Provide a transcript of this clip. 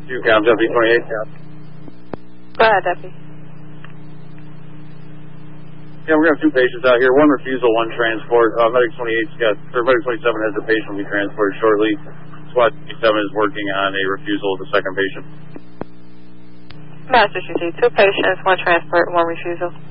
UCAM, Deputy 28. Go ahead, Deputy. Yeah, we're going to have two patients out here. One refusal, one transport. Medic 28's got, or Medic 27 has the patient will be transported shortly. SWAT 27 is working on a refusal of the second patient. Master, you see 2 patients, 1 transport, 1 refusal.